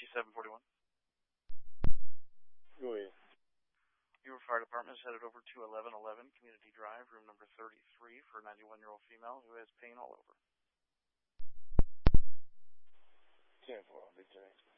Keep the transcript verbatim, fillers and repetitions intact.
seven forty-one. Go ahead. Your fire department is headed over to eleven eleven Community Drive, room number thirty-three, for a ninety-one-year-old female who has pain all over. ten four, I'll be to next.